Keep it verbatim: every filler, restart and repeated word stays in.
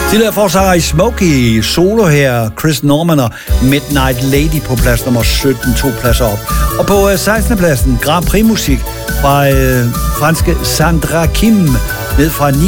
Tidligere forsanger i Smokey, solo her, Chris Norman og Midnight Lady på plads nummer sytten, to pladser op. Og på sekstende pladsen, Grand Prix musik fra øh, franske Sandra Kim, ned fra ni